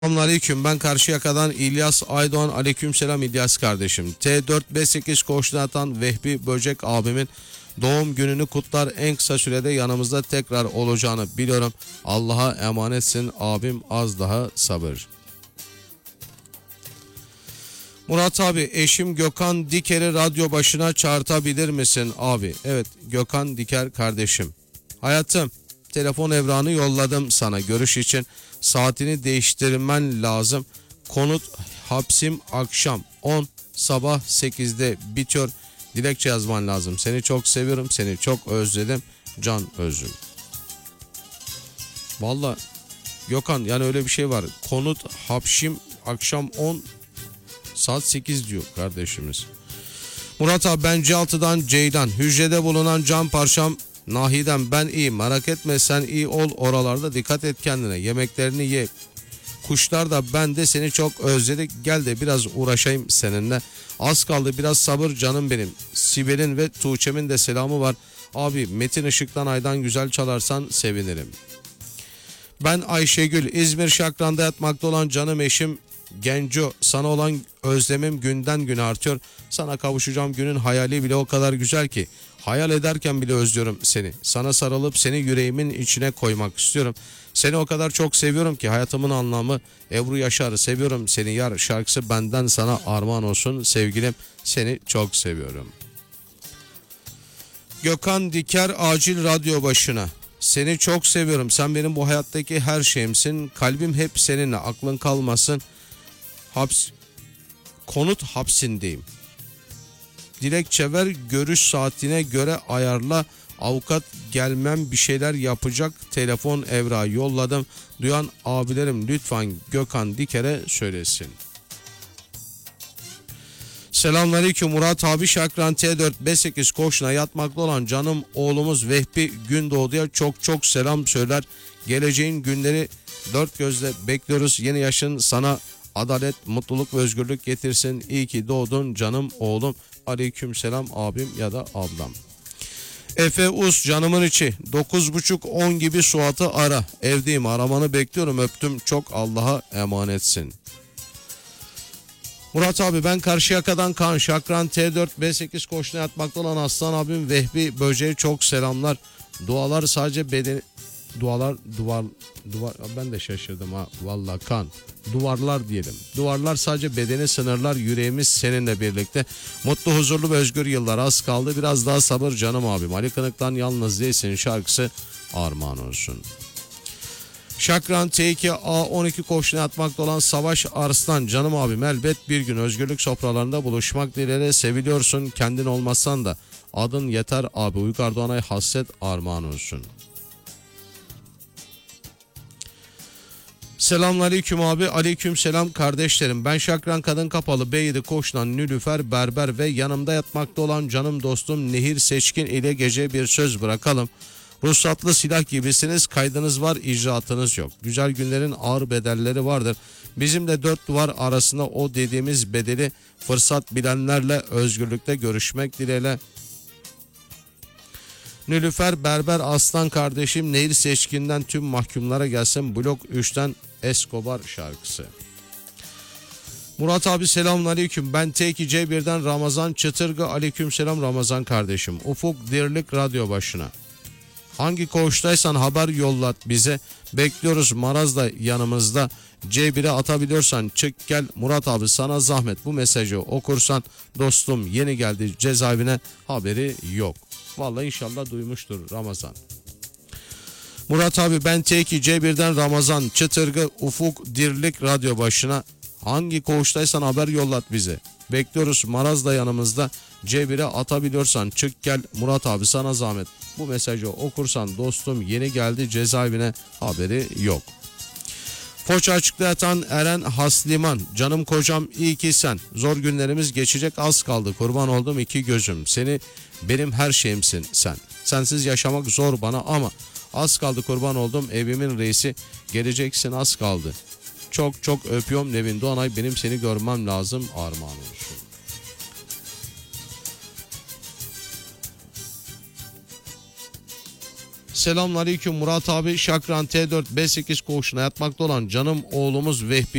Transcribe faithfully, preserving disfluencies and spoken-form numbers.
Selamünaleyküm. Ben Karşıyaka'dan İlyas Aydoğan. Aleykümselam İlyas kardeşim. T dört beş sekiz koordinatan Vehbi Böcek abimin doğum gününü kutlar. En kısa sürede yanımızda tekrar olacağını biliyorum. Allah'a emanetsin abim, az daha sabır. Murat abi, eşim Gökhan Diker'i radyo başına çağırtabilir misin abi? Evet, Gökhan Diker kardeşim. Hayatım, telefon evrağını yolladım sana görüş için. Saatini değiştirmen lazım. Konut hapsim akşam on, sabah sekizde bitiyor. Dilekçe yazman lazım. Seni çok seviyorum, seni çok özledim. Can Özüm. Valla Gökhan, yani öyle bir şey var. Konut hapsim akşam on, saat sekiz diyor kardeşimiz. Murat abi, ben C altıdan Ceydan. Hücrede bulunan cam parçam Nahi'den. Ben iyi, merak etme, sen iyi ol, oralarda dikkat et kendine, yemeklerini ye. Kuşlar da ben de seni çok özledik, gel de biraz uğraşayım seninle. Az kaldı, biraz sabır canım benim. Sibel'in ve Tuğçe'min de selamı var. Abi, Metin Işık'tan Aydan Güzel çalarsan sevinirim. Ben Ayşegül, İzmir Şakran'da yatmakta olan canım eşim Genco, sana olan özlemim günden güne artıyor. Sana kavuşacağım günün hayali bile o kadar güzel ki hayal ederken bile özlüyorum seni. Sana sarılıp seni yüreğimin içine koymak istiyorum. Seni o kadar çok seviyorum ki hayatımın anlamı. Ebru Yaşar, seviyorum seni yar şarkısı benden sana armağan olsun sevgilim. Seni çok seviyorum. Gökhan Diker, acil radyo başına. Seni çok seviyorum. Sen benim bu hayattaki her şeyimsin. Kalbim hep seninle. Aklın kalmasın. Haps, konut hapsindeyim. Dilekçe ver, görüş saatine göre ayarla. Avukat gelmem, bir şeyler yapacak. Telefon evrağı yolladım. Duyan abilerim lütfen Gökhan Diker'e söylesin. Selamünaleyküm Murat abi, Şakran T dört beş sekiz koşuna yatmakta olan canım oğlumuz Vehbi Gündoğdu'ya çok çok selam söyler. Geleceğin günleri dört gözle bekliyoruz. Yeni yaşın sana adalet, mutluluk ve özgürlük getirsin. İyi ki doğdun canım oğlum. Aleyküm selam abim ya da ablam. Efe Us, canımın içi, dokuz buçuk on gibi Suat'ı ara. Evdeyim, aramanı bekliyorum, öptüm çok, Allah'a emanetsin. Murat abi, ben Karşıyaka'dan Kaan, Şakran T dört beş sekiz koşuna yatmakta olan aslan abim Vehbi Böceği çok selamlar. Dualar sadece beden, dualar duvar duvar ben de şaşırdım ha vallahi kan. Duvarlar diyelim. Duvarlar sadece bedeni sınırlar, yüreğimiz seninle birlikte. Mutlu, huzurlu ve özgür yıllar az kaldı. Biraz daha sabır canım abim. Ali Kınık'tan Yalnız Değilsin şarkısı armağan olsun. Şakran T iki A on iki koşuna atmakta olan Savaş Arslan, canım abim, elbet bir gün özgürlük sofralarında buluşmak dileğiyle, seviliyorsun, kendin olmazsan da adın yeter abi. Uygar Doğanay hasret armağan olsun. Selamünaleyküm abi. Aleyküm selam kardeşlerim. Ben Şakran Kadın Kapalı B yedi koşulan Nülüfer Berber ve yanımda yatmakta olan canım dostum Nehir Seçkin ile gece bir söz bırakalım. Ruhsatlı silah gibisiniz, kaydınız var, icraatınız yok. Güzel günlerin ağır bedelleri vardır. Bizim de dört duvar arasında o dediğimiz bedeli fırsat bilenlerle özgürlükte görüşmek dileğiyle. Nülüfer Berber Aslan kardeşim Nehir Seçkin'den tüm mahkumlara gelsin. Blok üçten Escobar şarkısı. Murat abi, selamünaleyküm. Ben T iki C birden Ramazan Çıtırgı. Aleykümselam Ramazan kardeşim. Ufuk Dirlik radyo başına. Hangi koğuştaysan haber yollat bize. Bekliyoruz, Maraz da yanımızda. C bire atabiliyorsan çık gel. Murat abi, sana zahmet, bu mesajı okursan dostum yeni geldi cezaevine, haberi yok. Vallahi inşallah duymuştur Ramazan. Murat abi, ben T iki C birden Ramazan Çıtırgı Ufuk Dirlik radyo başına. Hangi koğuştaysan haber yollat bize. Bekliyoruz, Maraz da yanımızda. C bire atabiliyorsan çık gel. Murat abi, sana zahmet, bu mesajı okursan dostum yeni geldi cezaevine, haberi yok. Foça açıkta yatan Eren Hasliman, canım kocam iyi ki sen. Zor günlerimiz geçecek, az kaldı. Kurban oldum iki gözüm. Seni benim her şeyimsin sen. Sensiz yaşamak zor bana ama az kaldı, kurban oldum evimin reisi. Geleceksin, az kaldı. Çok çok öpüyorum Nevin Doğanay, benim seni görmem lazım armağan olsun. Selamünaleyküm Murat abi. Şakran T dört B sekiz koğuşuna yatmakta olan canım oğlumuz Vehbi